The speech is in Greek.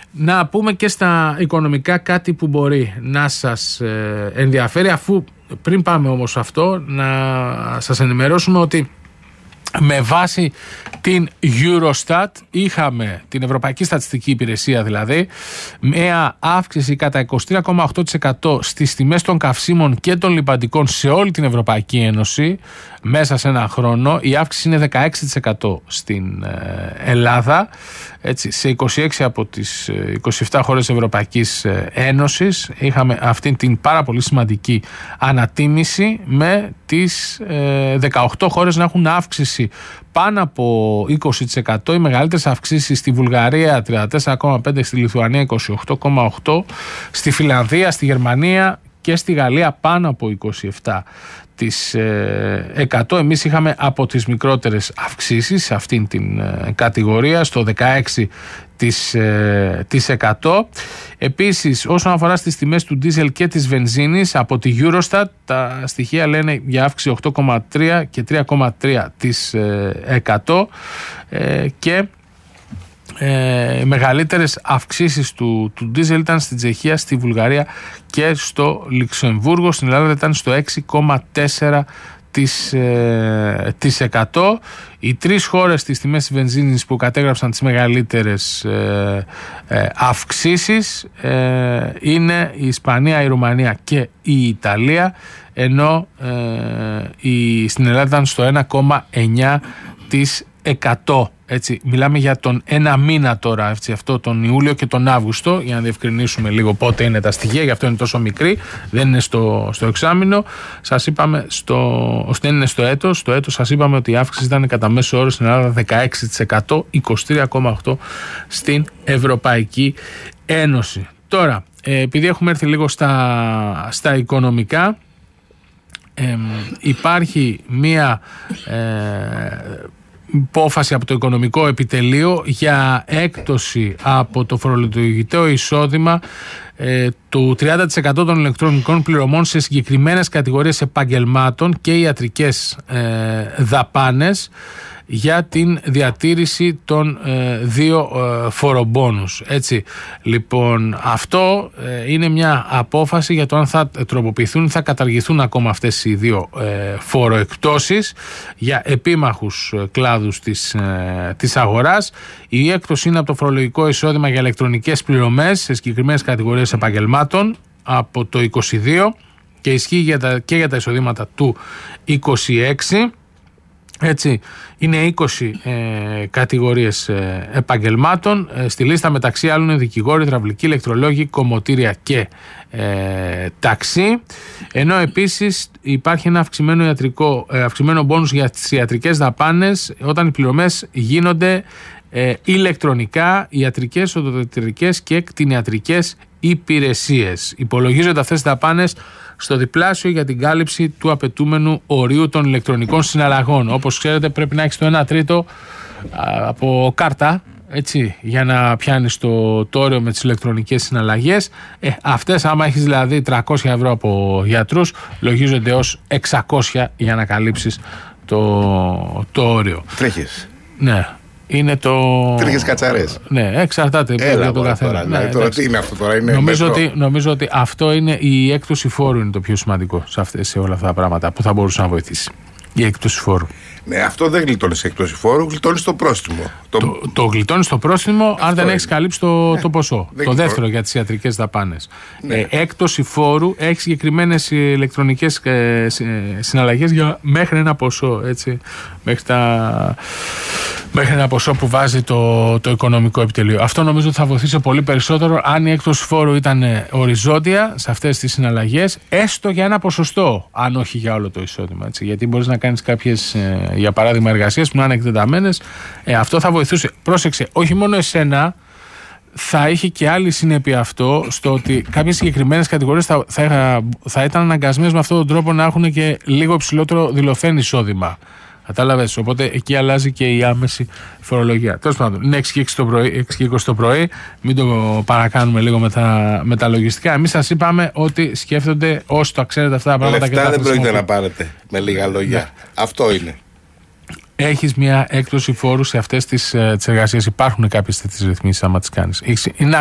Να πούμε και στα οικονομικά κάτι που μπορεί να σας ενδιαφέρει, αφού πριν πάμε όμως αυτό να σας ενημερώσουμε ότι με βάση την Eurostat είχαμε, την Ευρωπαϊκή Στατιστική Υπηρεσία δηλαδή, μια αύξηση κατά 23,8% στις τιμές των καυσίμων και των λιπαντικών σε όλη την Ευρωπαϊκή Ένωση μέσα σε ένα χρόνο. Η αύξηση είναι 16% στην Ελλάδα, έτσι, σε 26 από τις 27 χώρες Ευρωπαϊκής Ένωσης είχαμε αυτή την πάρα πολύ σημαντική ανατίμηση, με τις 18 χώρες να έχουν αύξηση πάνω από 20%. Οι μεγαλύτερες αυξήσεις στη Βουλγαρία 34,5%, στη Λιθουανία 28,8%, στη Φιλανδία, στη Γερμανία και στη Γαλλία πάνω από 27%. Εμείς είχαμε από τις μικρότερες αυξήσεις σε αυτήν την κατηγορία, στο 16%. Επίσης, όσον αφορά στις τιμές του ντίζελ και της βενζίνης, από τη Eurostat τα στοιχεία λένε για αύξηση 8,3% και 3,3%, και οι μεγαλύτερες αυξήσεις του ντίζελ ήταν στην Τσεχία, στη Βουλγαρία και στο Λουξεμβούργο. Στην Ελλάδα ήταν στο 6,4%. Οι τρεις χώρες στις τιμές της βενζίνης που κατέγραψαν τις μεγαλύτερες αυξήσεις είναι η Ισπανία, η Ρουμανία και η Ιταλία, ενώ στην Ελλάδα ήταν στο 1,9%. Έτσι, μιλάμε για τον ένα μήνα τώρα, έτσι, αυτό τον Ιούλιο και τον Αύγουστο, για να διευκρινίσουμε λίγο πότε είναι τα στοιχεία, γι' αυτό είναι τόσο μικρή, δεν είναι στο εξάμηνο. Σας είπαμε, δεν είναι στο έτος. Στο έτος σας είπαμε ότι η αύξηση ήταν κατά μέσο όρο στην Ελλάδα 16%, 23,8% στην Ευρωπαϊκή Ένωση. Τώρα, επειδή έχουμε έρθει λίγο στα οικονομικά, υπάρχει μία υπόφαση από το Οικονομικό Επιτελείο για έκπτωση από το φορολογητέο εισόδημα του 30% των ηλεκτρονικών πληρωμών σε συγκεκριμένες κατηγορίες επαγγελμάτων και ιατρικές δαπάνες, για την διατήρηση των δύο φορομπόνους. Έτσι, λοιπόν, αυτό είναι μια απόφαση για το αν θα τροποποιηθούν ή θα καταργηθούν ακόμα αυτές οι δύο φοροεκπτώσεις για επίμαχους κλάδους της αγοράς. Η έκπτωση είναι από το φορολογικό εισόδημα για ηλεκτρονικές πληρωμές σε συγκεκριμένες κατηγορίες επαγγελμάτων από το 22 και ισχύει και για τα εισοδήματα του 26. Έτσι, είναι 20 κατηγορίες επαγγελμάτων. Στη λίστα μεταξύ άλλων είναι δικηγόροι, υδραυλικοί, ηλεκτρολόγοι, κομμωτήρια και ταξί. Ενώ επίσης υπάρχει ένα αυξημένο μπόνους για τις ιατρικές δαπάνες όταν οι πληρωμές γίνονται ηλεκτρονικά, ιατρικές, οδοντιατρικές και κτηνιατρικές υπηρεσίες. Υπολογίζονται αυτές τις δαπάνες στο διπλάσιο για την κάλυψη του απαιτούμενου ορίου των ηλεκτρονικών συναλλαγών. Όπως ξέρετε, πρέπει να έχεις το 1/3 από κάρτα, έτσι, για να πιάνεις το όριο με τις ηλεκτρονικές συναλλαγές. Αυτές, άμα έχεις δηλαδή 300 ευρώ από γιατρούς, λογίζονται ως 600 για να καλύψεις το όριο. Τρέχεις. Ναι. Είναι τρέχεις κατσαρές. Ναι, εξαρτάται από τον καθένα. Ναι, τώρα, τι είναι αυτό τώρα, είναι νομίζω ότι αυτό είναι η έκπτωση φόρου, είναι το πιο σημαντικό σε όλα αυτά τα πράγματα που θα μπορούσε να βοηθήσει. Η έκπτωση φόρου. Ναι, αυτό δεν γλιτώνεις έκπτωση φόρου, γλιτώνεις το πρόστιμο. Το γλιτώνεις το πρόστιμο αν δεν έχεις καλύψει το ποσό. Το δεύτερο για τις ιατρικές δαπάνες. Ναι. Έκπτωση φόρου έχει συγκεκριμένες ηλεκτρονικές συναλλαγές για μέχρι ένα ποσό. Έτσι, μέχρι ένα ποσό που βάζει το Οικονομικό Επιτελείο. Αυτό νομίζω ότι θα βοηθήσει πολύ περισσότερο αν η έκπτωση φόρου ήταν οριζόντια σε αυτές τις συναλλαγές, έστω για ένα ποσοστό, αν όχι για όλο το εισόδημα. Έτσι, γιατί μπορείς να κάνεις κάποιες, για παράδειγμα, εργασίες που να είναι εκτεταμένες. Αυτό θα βοηθούσε. Πρόσεξε, όχι μόνο εσένα, θα είχε και άλλη συνέπεια αυτό, στο ότι κάποιες συγκεκριμένες κατηγορίες θα ήταν αναγκασμένες με αυτόν τον τρόπο να έχουν και λίγο υψηλότερο δηλωθέν εισόδημα. Κατάλαβες, οπότε εκεί αλλάζει και η άμεση φορολογία. Τέλος πάντων, είναι 6 και 20 το πρωί, μην το παρακάνουμε λίγο με τα λογιστικά. Εμείς σας είπαμε ότι σκέφτονται όσοι τα ξέρετε αυτά τα πράγματα. Λεφτά δεν πρόκειται να πάρετε, με λίγα λόγια. Ναι. Αυτό είναι. Έχεις μια έκπτωση φόρου σε αυτές τις εργασίες. Υπάρχουν κάποιες τέτοιες ρυθμίσεις άμα τις κάνεις.